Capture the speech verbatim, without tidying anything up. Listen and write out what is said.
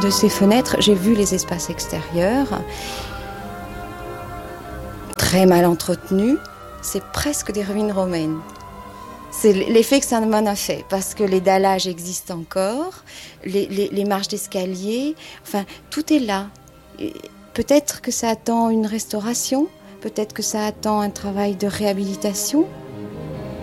de ces fenêtres, j'ai vu les espaces extérieurs, très mal entretenus. C'est presque des ruines romaines. C'est l'effet que ça m'en a fait, parce que les dallages existent encore, les, les, les marches d'escalier, enfin, tout est là. Et peut-être que ça attend une restauration, peut-être que ça attend un travail de réhabilitation.